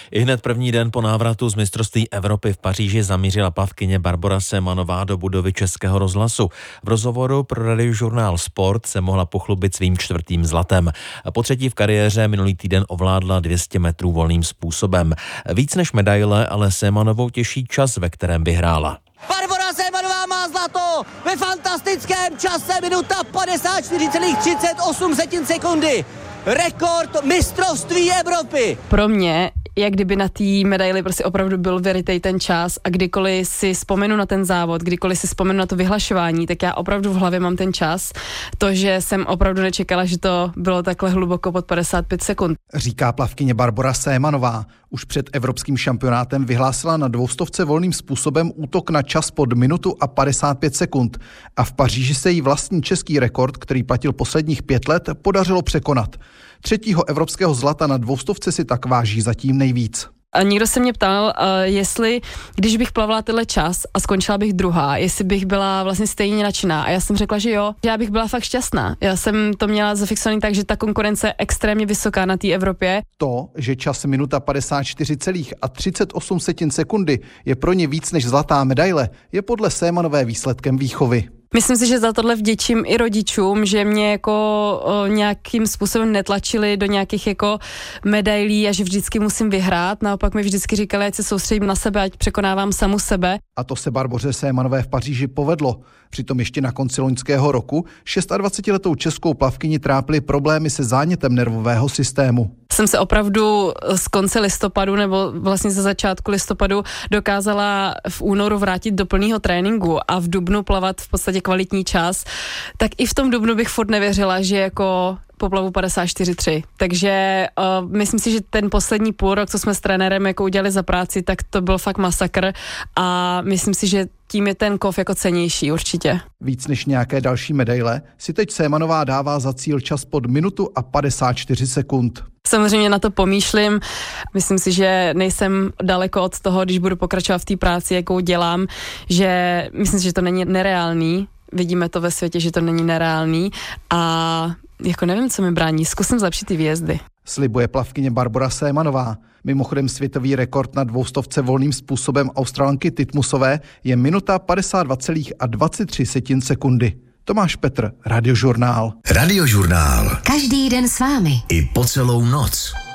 Ihned první den po návratu z mistrovství Evropy v Paříži zamířila plavkyně Barbora Semanová do budovy Českého rozhlasu. V rozhovoru pro radiožurnál Sport se mohla pochlubit svým 4. zlatem. Po 3. v kariéře minulý týden ovládla 200 metrů volným způsobem. Víc než medaile, ale Semanovou těší čas, ve kterém vyhrála. Barbora Semanová má zlato ve fantastickém čase, minuta 54,38 sekundy. Rekord mistrovství Evropy. Pro mě, jak kdyby na té medaili prostě opravdu byl veritej ten čas a kdykoliv si vzpomenu na ten závod, kdykoliv si vzpomenu na to vyhlašování, tak já opravdu v hlavě mám ten čas. To, že jsem opravdu nečekala, že to bylo takhle hluboko pod 55 sekund. Říká plavkyně Barbora Semanová. Už před evropským šampionátem vyhlásila na 200 volným způsobem útok na čas pod minutu a 55 sekund. A v Paříži se jí vlastní český rekord, který platil posledních 5 let, podařilo překonat. 3. evropského zlata na 200 si tak váží zatím nejvíc. A někdo se mě ptal, jestli, když bych plavala tenhle čas a skončila bych druhá, jestli bych byla vlastně stejně nadšená. A já jsem řekla, že jo, že já bych byla fakt šťastná. Já jsem to měla zafixovaný tak, že ta konkurence je extrémně vysoká na té Evropě. To, že čas minuta 54,38 sekundy je pro ně víc než zlatá medaile, je podle Semanové výsledkem výchovy. Myslím si, že za tohle vděčím i rodičům, že mě jako nějakým způsobem netlačili do nějakých jako medailí a že vždycky musím vyhrát. Naopak mi vždycky říkali, ať se soustředím na sebe, ať překonávám samu sebe. A to se Barboře Semanové v Paříži povedlo. Přitom ještě na konci loňského roku 26letou českou plavkyni trápily problémy se zánětem nervového systému. Jsem se opravdu z konce listopadu nebo vlastně ze začátku listopadu dokázala v únoru vrátit do plného tréninku a v dubnu plavat v podstatě kvalitní čas. Tak i v tom dubnu bych furt nevěřila, že jako poplavu 54,3. Takže myslím si, že ten poslední půl rok, co jsme s trenérem jako udělali za práci, tak to byl fakt masakr a myslím si, že tím je ten kov jako cennější určitě. Víc než nějaké další medaile si teď Semanová dává za cíl čas pod minutu a 54 sekund. Samozřejmě na to pomýšlím. Myslím si, že nejsem daleko od toho, když budu pokračovat v té práci, jakou dělám, že myslím si, že to není nereálný. Vidíme to ve světě, že to není nereálný a jako nevím, co mi brání. Zkusím zlepšit ty výjezdy. Slibuje plavkyně Barbora Semanová. Mimochodem světový rekord na 200 volným způsobem Australanky Titmusové je minuta 52,23 sekundy. Tomáš Petr, Radiožurnál. Radiožurnál. Každý den s vámi. I po celou noc.